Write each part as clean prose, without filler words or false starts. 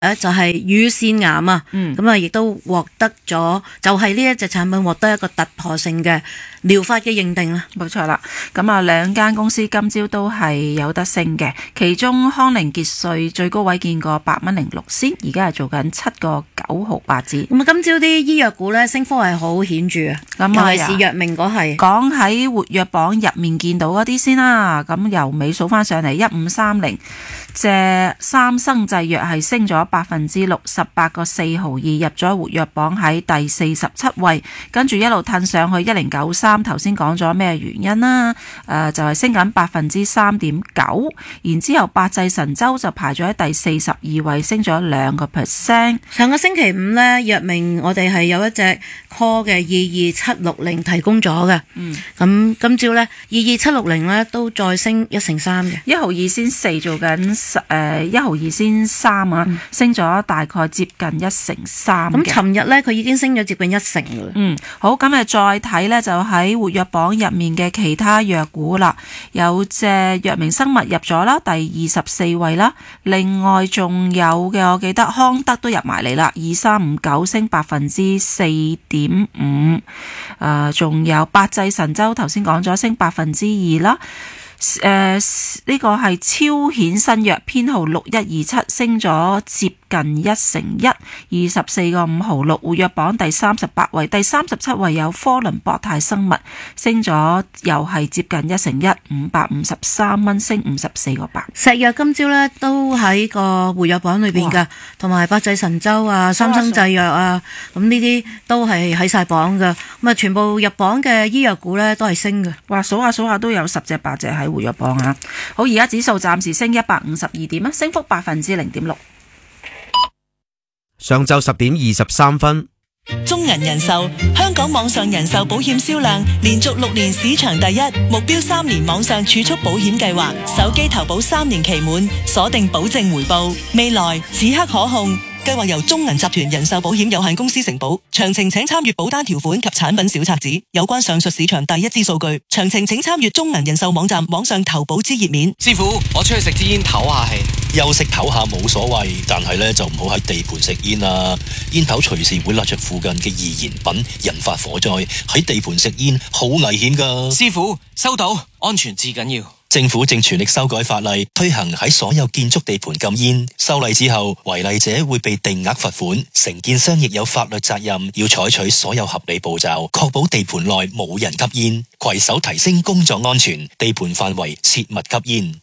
就係乳腺癌啊，咁啊亦都獲得咗，就係呢一隻產品獲得一個突破性嘅療法嘅認定啦。 冇錯啦，咁啊兩間公司今朝都係有得升嘅，其中康寧傑瑞最高位見過8.06，而家係做緊7.9毫8子。 咁啊今朝啲醫藥股咧升幅係好顯著啊，尤其是藥明嗰係。 講喺活躍榜入面見到嗰啲先啦，咁由尾數翻上嚟1530，隻三生製藥係升咗6%，18.4毫2入咗活躍榜喺第47位，跟住一路褪上去1093，頭先講咗咩原因啦？就係升緊3.9%，然之後百濟神州就排咗喺第42位，升咗2%。 上個星期五呢，藥明我哋係有一隻 call 嘅22760提供咗嘅，咁今朝呢22760呢都再升1.3%嘅 ，1毫2先4做緊1毫2先3啊，升咗大概接近1.3%。 咁尋日呢，佢已經升咗接近1%㗎啦。 好，咁啊再睇呢，就喺活躍榜入面嘅其他藥股啦，有隻藥明生物入咗啦，第24位啦。另外仲有嘅，我記得康德都入埋嚟啦，2359升4.5%。仲有百濟神州頭先講咗升2%啦。呢個係超顯新藥編號6127，升咗接近1%，24.5毫6，活躍榜第38位，第37位有科倫博泰生物，升咗又係接近1%，553蚊，升54.8。 石藥今朝咧都喺個活躍榜裏邊噶，同埋百濟神州啊、三生製藥啊，咁呢啲都係喺晒榜噶。咁啊，全部入榜嘅醫藥股咧都係升嘅。 哇，數下數下都有10隻8隻喺活躍榜啊！好，而家指數暫時升152點啊，升幅0.6%。 上晝10點23分， 中銀人壽香港網上人壽保險銷量連續6年市場第一，目標3年網上儲蓄保險計劃，手機投保3年期滿，鎖定保證回報，未來此刻可控。計劃由中銀集團人壽保險有限公司承保，詳情請參閱保單條款及產品小冊子。有關上述市場第一支數據，詳情請參閱中銀人壽網站網上投保之頁面。 師傅，我出去食支煙唞下氣。 休息唞下冇所謂，但係呢就唔好喺地盤食煙啦。煙頭隨時會焫着附近嘅易燃品，引發火災。喺地盤食煙好危險噶。 師傅，收到，安全至緊要。 政府正全力修改法例，推行喺所有建築地盤禁煙。修例之後，違例者會被定額罰款，承建商亦有法律責任，要採取所有合理步驟，確保地盤內冇人吸煙，攜手提升工作安全，地盤範圍切勿吸煙。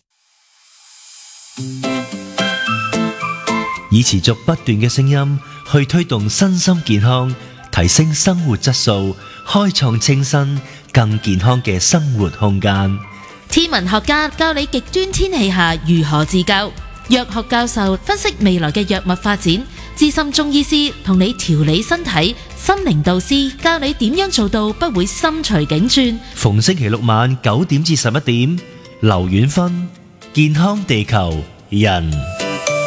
以持續不斷嘅聲音去推動身心健康，提升生活質素，開創清新更健康嘅生活空間。 天文學家教你極端天氣下如何自救，藥學教授分析未來嘅藥物發展，資深中醫師同你調理身體，心靈導師教你點樣做到不會心隨境轉。 逢星期六晚9點至11點，劉遠芬健康地球人。